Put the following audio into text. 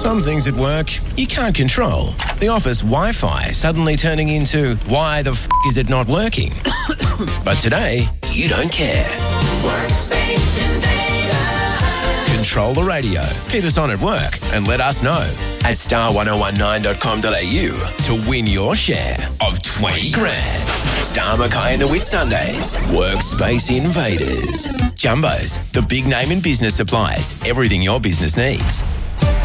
Some things at work you can't control. The office Wi-Fi suddenly turning into why the f*** is it not working? But today, you don't care. Workspace Invader. Control the radio, keep us on at work and let us know at star1019.com.au to win your share of 20 grand. Star Mackay and the Whitsundays. Workspace Invaders. Jumbos, the big name in business supplies. Everything your business needs.